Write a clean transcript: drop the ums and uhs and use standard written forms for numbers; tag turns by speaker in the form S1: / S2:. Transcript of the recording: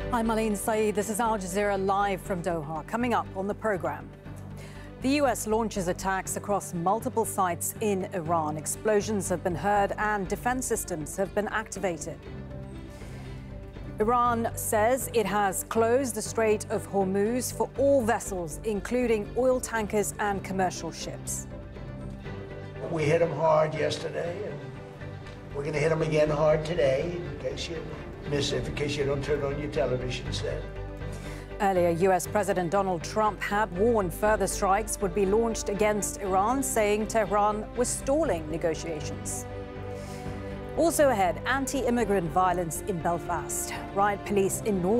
S1: I'm Marlene Saeed. This is Al Jazeera live from Doha. Coming up on the program, the U.S. launches attacks across multiple sites in Iran. Explosions have been heard and defense systems have been activated. Iran says it has closed the Strait of Hormuz for all vessels, including oil tankers and commercial ships.
S2: We hit them hard yesterday, and we're going to hit them again hard today, in case you miss it, in case you don't turn on your television set.
S1: Earlier, U.S. President Donald Trump had warned further strikes would be launched against Iran, saying Tehran was stalling negotiations. Also ahead, anti-immigrant violence in Belfast. Riot police in Northern